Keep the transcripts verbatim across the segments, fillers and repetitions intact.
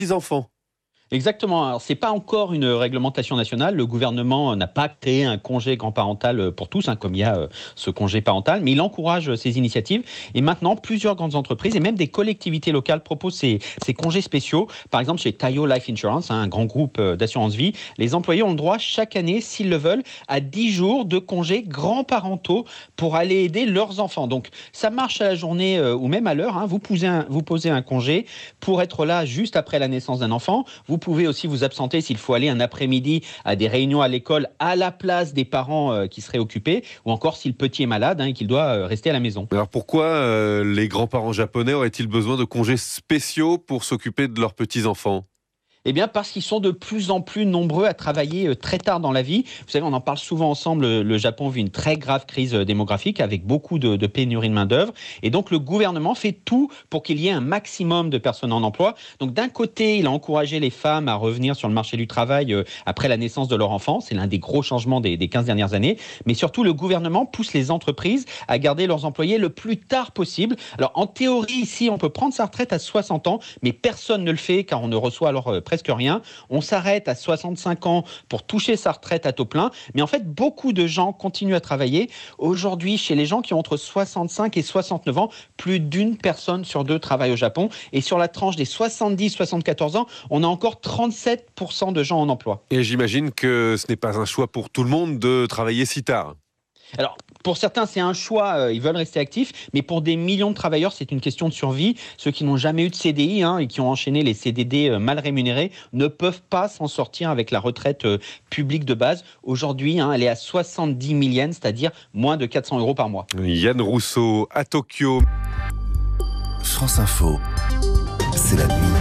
Les enfants. Exactement. Alors, c'est pas encore une réglementation nationale. Le gouvernement n'a pas créé un congé grand-parental pour tous, hein, comme il y a euh, ce congé parental, mais il encourage ces initiatives. Et maintenant, plusieurs grandes entreprises et même des collectivités locales proposent ces, ces congés spéciaux. Par exemple, chez Tayo Life Insurance, hein, un grand groupe d'assurance vie, les employés ont le droit chaque année, s'ils le veulent, à dix jours de congés grands-parentaux pour aller aider leurs enfants. Donc, ça marche à la journée euh, ou même à l'heure. Hein. Vous, posez un, vous posez un congé pour être là juste après la naissance d'un enfant. Vous Vous pouvez aussi vous absenter s'il faut aller un après-midi à des réunions à l'école à la place des parents euh, qui seraient occupés, ou encore si le petit est malade hein, et qu'il doit euh, rester à la maison. Alors pourquoi euh, les grands-parents japonais auraient-ils besoin de congés spéciaux pour s'occuper de leurs petits-enfants ? Eh bien, parce qu'ils sont de plus en plus nombreux à travailler très tard dans la vie. Vous savez, on en parle souvent ensemble. Le Japon vit une très grave crise démographique avec beaucoup de, de pénurie de main-d'œuvre. Et donc, le gouvernement fait tout pour qu'il y ait un maximum de personnes en emploi. Donc, d'un côté, il a encouragé les femmes à revenir sur le marché du travail après la naissance de leur enfant. C'est l'un des gros changements des, des quinze dernières années. Mais surtout, le gouvernement pousse les entreprises à garder leurs employés le plus tard possible. Alors, en théorie, ici, on peut prendre sa retraite à soixante ans, mais personne ne le fait car on ne reçoit alors presque rien. On s'arrête à soixante-cinq ans pour toucher sa retraite à taux plein. Mais en fait, beaucoup de gens continuent à travailler. Aujourd'hui, chez les gens qui ont entre soixante-cinq et soixante-neuf ans, plus d'une personne sur deux travaille au Japon. Et sur la tranche des soixante-dix à soixante-quatorze ans, on a encore trente-sept pour cent de gens en emploi. Et j'imagine que ce n'est pas un choix pour tout le monde de travailler si tard. Alors, pour certains, c'est un choix, euh, ils veulent rester actifs, mais pour des millions de travailleurs, c'est une question de survie. Ceux qui n'ont jamais eu de C D I hein, et qui ont enchaîné les C D D euh, mal rémunérés ne peuvent pas s'en sortir avec la retraite euh, publique de base. Aujourd'hui, hein, elle est à soixante-dix mille yens, c'est-à-dire moins de quatre cents euros par mois. Yann Rousseau, à Tokyo. France Info, c'est la nuit.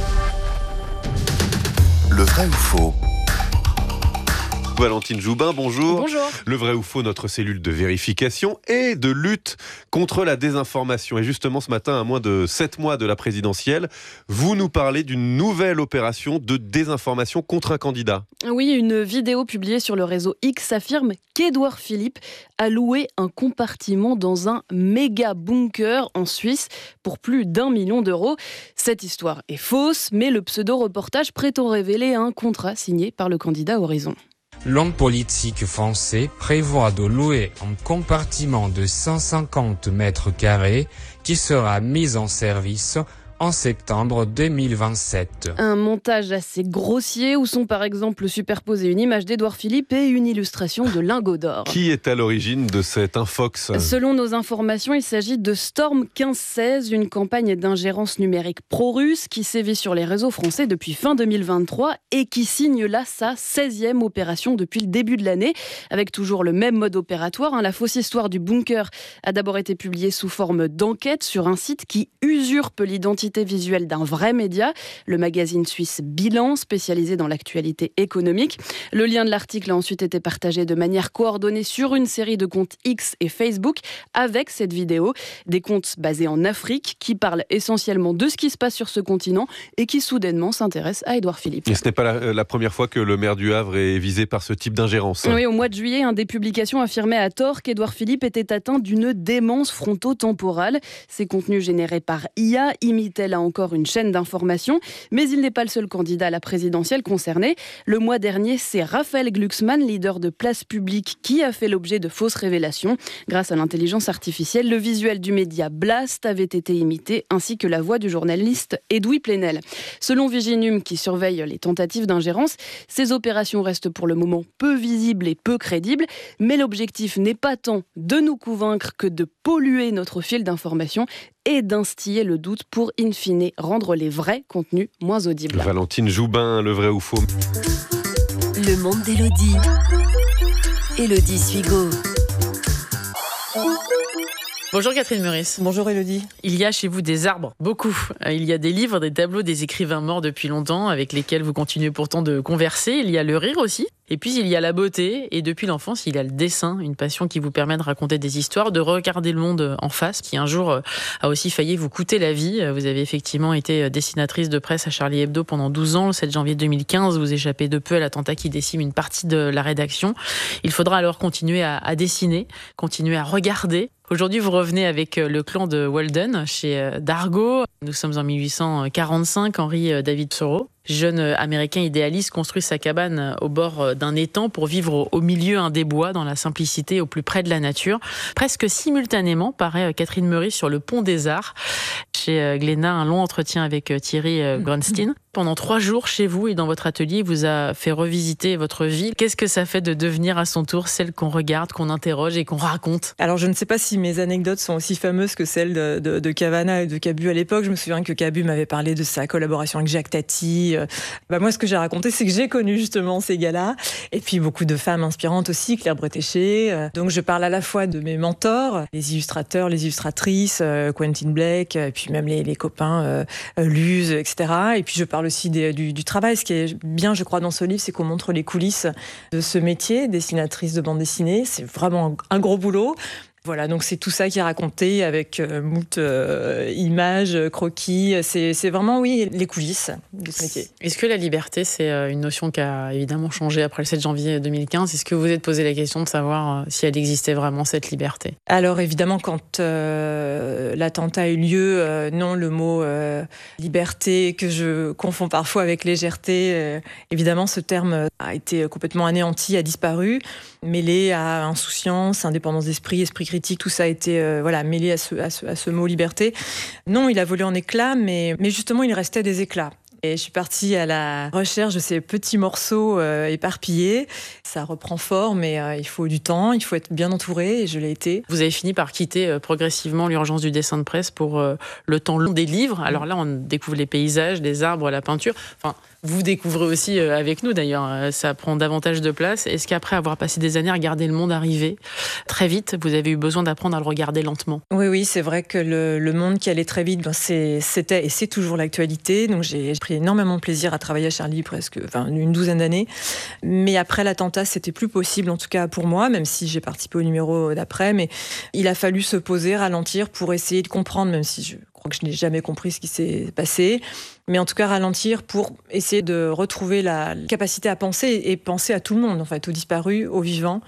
Le vrai ou faux ? Valentine Joubin, bonjour. Bonjour. Le vrai ou faux, notre cellule de vérification et de lutte contre la désinformation. Et justement, ce matin, à moins de sept mois de la présidentielle, vous nous parlez d'une nouvelle opération de désinformation contre un candidat. Oui, une vidéo publiée sur le réseau X affirme qu'Édouard Philippe a loué un compartiment dans un méga bunker en Suisse pour plus d'un million d'euros. Cette histoire est fausse, mais le pseudo-reportage prétend révéler un contrat signé par le candidat Horizon. L'homme politique français prévoit de louer un compartiment de cent cinquante mètres carrés qui sera mis en service en septembre deux mille vingt-sept. Un montage assez grossier où sont par exemple superposées une image d'Édouard Philippe et une illustration de lingots d'or. Qui est à l'origine de cet infox ? Selon nos informations, il s'agit de Storm quinze seize, une campagne d'ingérence numérique pro-russe qui sévit sur les réseaux français depuis fin deux mille vingt-trois et qui signe là sa seizième opération depuis le début de l'année, avec toujours le même mode opératoire. La fausse histoire du bunker a d'abord été publiée sous forme d'enquête sur un site qui usurpe l'identité visuelle d'un vrai média, le magazine suisse Bilan, spécialisé dans l'actualité économique. Le lien de l'article a ensuite été partagé de manière coordonnée sur une série de comptes X et Facebook avec cette vidéo. Des comptes basés en Afrique qui parlent essentiellement de ce qui se passe sur ce continent et qui soudainement s'intéressent à Édouard Philippe. Et ce n'est pas la, la première fois que le maire du Havre est visé par ce type d'ingérence. Oui, au mois de juillet, un des publications affirmait à tort qu'Édouard Philippe était atteint d'une démence fronto-temporale. Ces contenus générés par I A imitaient là encore une chaîne d'information, mais il n'est pas le seul candidat à la présidentielle concerné. Le mois dernier, c'est Raphaël Glucksmann, leader de Place Publique, qui a fait l'objet de fausses révélations. Grâce à l'intelligence artificielle, le visuel du média Blast avait été imité, ainsi que la voix du journaliste Edoui Plenel. Selon Viginum, qui surveille les tentatives d'ingérence, ces opérations restent pour le moment peu visibles et peu crédibles, mais l'objectif n'est pas tant de nous convaincre que de polluer notre fil d'information et d'instiller le doute pour, in fine, rendre les vrais contenus moins audibles. Valentine Joubin, le vrai ou faux ? Le monde d'Élodie. Élodie Suigo. Bonjour Catherine Meurice. Bonjour Élodie. Il y a chez vous des arbres, beaucoup. Il y a des livres, des tableaux, des écrivains morts depuis longtemps avec lesquels vous continuez pourtant de converser. Il y a le rire aussi. Et puis il y a la beauté. Et depuis l'enfance, il y a le dessin, une passion qui vous permet de raconter des histoires, de regarder le monde en face, qui un jour a aussi failli vous coûter la vie. Vous avez effectivement été dessinatrice de presse à Charlie Hebdo pendant douze ans. Le sept janvier deux mille quinze, vous échappez de peu à l'attentat qui décime une partie de la rédaction. Il faudra alors continuer à, à dessiner, continuer à regarder. Aujourd'hui, vous revenez avec le clan de Walden chez Dargaud. Nous sommes en mille huit cent quarante-cinq, Henry David Thoreau. Jeune américain idéaliste, construit sa cabane au bord d'un étang pour vivre au milieu hein, des bois, dans la simplicité, au plus près de la nature. Presque simultanément paraît Catherine Meurice sur le Pont des Arts. Chez Glénat, un long entretien avec Thierry Grunstein. Pendant trois jours, chez vous et dans votre atelier, il vous a fait revisiter votre vie. Qu'est-ce que ça fait de devenir à son tour celle qu'on regarde, qu'on interroge et qu'on raconte ? Alors, je ne sais pas si mes anecdotes sont aussi fameuses que celles de, de, de Cavana et de Cabu à l'époque. Je me souviens que Cabu m'avait parlé de sa collaboration avec Jacques Tati. Bah, moi, ce que j'ai raconté, c'est que j'ai connu justement ces gars-là. Et puis, beaucoup de femmes inspirantes aussi, Claire Bretéché. Donc, je parle à la fois de mes mentors, les illustrateurs, les illustratrices, Quentin Blake, et puis même les, les copains euh, Luz, et cetera. Et puis, je parle aussi des, du, du travail. Ce qui est bien, je crois, dans ce livre, c'est qu'on montre les coulisses de ce métier, dessinatrice de bande dessinée. C'est vraiment un, un gros boulot. Voilà, donc c'est tout ça qui est raconté avec euh, moult euh, images, croquis. C'est, c'est vraiment, oui, les coulisses de ce métier. Est-ce que la liberté, c'est une notion qui a évidemment changé après le sept janvier deux mille quinze ? Est-ce que vous vous êtes posé la question de savoir si elle existait vraiment, cette liberté ? Alors évidemment, quand euh, l'attentat a eu lieu, euh, non, le mot euh, liberté, que je confonds parfois avec légèreté, euh, évidemment, ce terme a été complètement anéanti, a disparu, mêlé à insouciance, indépendance d'esprit, esprit critique, tout ça a été euh, voilà, mêlé à ce, à, ce, à ce mot liberté. Non, il a volé en éclats, mais, mais justement, il restait des éclats. Et je suis partie à la recherche de ces petits morceaux euh, éparpillés. Ça reprend forme, mais euh, il faut du temps, il faut être bien entouré, et je l'ai été. Vous avez fini par quitter euh, progressivement l'urgence du dessin de presse pour euh, le temps long des livres. Alors là, on découvre les paysages, les arbres, la peinture. Enfin, vous découvrez aussi euh, avec nous, d'ailleurs. Euh, ça prend davantage de place. Est-ce qu'après avoir passé des années à regarder le monde arriver, très vite, vous avez eu besoin d'apprendre à le regarder lentement ? Oui, oui, c'est vrai que le, le monde qui allait très vite, ben, c'est, c'était et c'est toujours l'actualité. Donc j'ai pris énormément de plaisir à travailler à Charlie, presque enfin, une douzaine d'années. Mais après l'attentat, c'était plus possible, en tout cas pour moi, même si j'ai participé au numéro d'après. Mais il a fallu se poser, ralentir pour essayer de comprendre, même si je crois que je n'ai jamais compris ce qui s'est passé. Mais en tout cas, ralentir pour essayer de retrouver la capacité à penser et penser à tout le monde, en fait, aux disparus, aux vivants.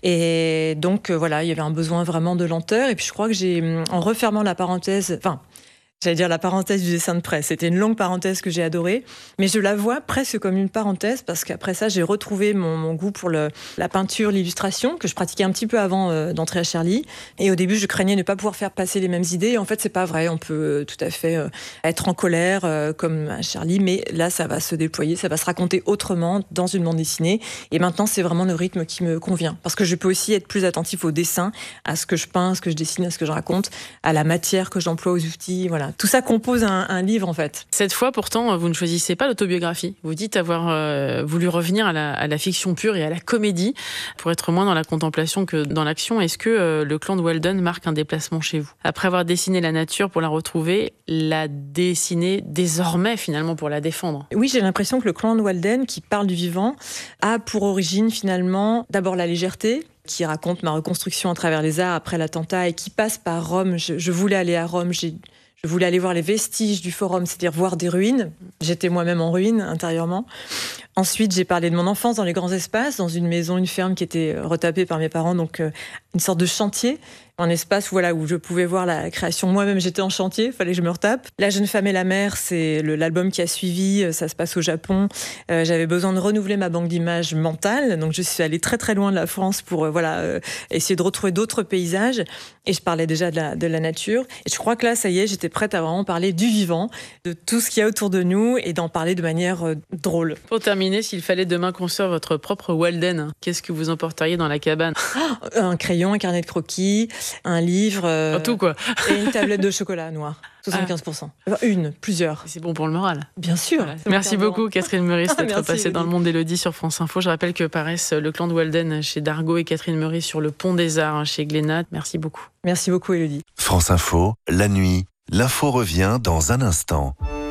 Et donc, voilà, il y avait un besoin vraiment de lenteur. Et puis, je crois que j'ai, en refermant la parenthèse, enfin, j'allais dire la parenthèse du dessin de presse. C'était une longue parenthèse que j'ai adorée, mais je la vois presque comme une parenthèse parce qu'après ça, j'ai retrouvé mon, mon goût pour le, la peinture, l'illustration que je pratiquais un petit peu avant euh, d'entrer à Charlie. Et au début, je craignais ne pas pouvoir faire passer les mêmes idées. Et en fait, c'est pas vrai. On peut tout à fait euh, être en colère euh, comme à Charlie, mais là, ça va se déployer, ça va se raconter autrement dans une bande dessinée. Et maintenant, c'est vraiment le rythme qui me convient parce que je peux aussi être plus attentif au dessin, à ce que je peins, à ce que je dessine, à ce que je raconte, à la matière que j'emploie, aux outils, voilà. Tout ça compose un, un livre, en fait. Cette fois, pourtant, vous ne choisissez pas l'autobiographie. Vous dites avoir euh, voulu revenir à la, à la fiction pure et à la comédie pour être moins dans la contemplation que dans l'action. Est-ce que euh, le clan de Walden marque un déplacement chez vous ? Après avoir dessiné la nature pour la retrouver, la dessiner désormais, finalement, pour la défendre ? Oui, j'ai l'impression que le clan de Walden, qui parle du vivant, a pour origine, finalement, d'abord la légèreté, qui raconte ma reconstruction à travers les arts après l'attentat et qui passe par Rome. Je, je voulais aller à Rome, j'ai Je voulais aller voir les vestiges du forum, c'est-à-dire voir des ruines. J'étais moi-même en ruine intérieurement. Ensuite, j'ai parlé de mon enfance dans les grands espaces, dans une maison, une ferme qui était retapée par mes parents, donc euh, une sorte de chantier, un espace voilà, où je pouvais voir la création. Moi-même, j'étais en chantier, il fallait que je me retape. La jeune femme et la mer, c'est le, l'album qui a suivi, ça se passe au Japon. Euh, j'avais besoin de renouveler ma banque d'images mentale, donc je suis allée très très loin de la France pour euh, voilà, euh, essayer de retrouver d'autres paysages. Et je parlais déjà de la, de la nature. Et je crois que là, ça y est, j'étais prête à vraiment parler du vivant, de tout ce qu'il y a autour de nous et d'en parler de manière euh, drôle. Pour terminer, s'il fallait demain construire votre propre Walden, qu'est-ce que vous emporteriez dans la cabane ? Un crayon, un carnet de croquis, un livre... Euh, tout quoi. Et une tablette de chocolat noir. soixante-quinze pour cent. Enfin, une, plusieurs. C'est bon pour le moral. Bien sûr. Voilà. Merci beaucoup Catherine Meurice d'être Merci, passée Elodie. dans le monde d'Élodie sur France Info. Je rappelle que paraissent le clan de Walden chez Dargaud et Catherine Meurice sur le Pont des Arts chez Glénat. Merci beaucoup. Merci beaucoup Elodie. France Info, la nuit, l'info revient dans un instant.